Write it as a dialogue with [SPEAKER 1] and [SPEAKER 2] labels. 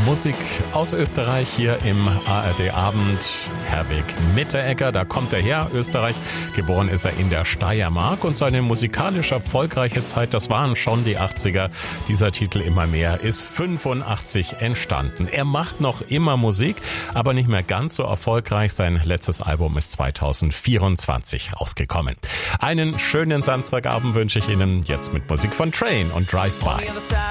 [SPEAKER 1] Musik aus Österreich hier im ARD Abend. Herwig Mitteregger, da kommt er her, Österreich. Geboren ist er in der Steiermark und seine musikalisch erfolgreiche Zeit, das waren schon die 80er. Dieser Titel Immer mehr ist 85 entstanden. Er macht noch immer Musik, aber nicht mehr ganz so erfolgreich. Sein letztes Album ist 2024 rausgekommen. Einen schönen Samstagabend wünsche ich Ihnen jetzt mit Musik von Train und Drive By.